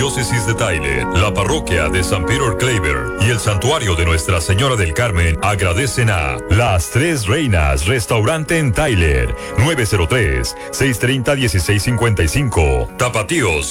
Diócesis de Tyler, la Parroquia de San Peter Claver y el Santuario de Nuestra Señora del Carmen agradecen a Las Tres Reinas Restaurante en Tyler, 903-630-1655. Tapatíos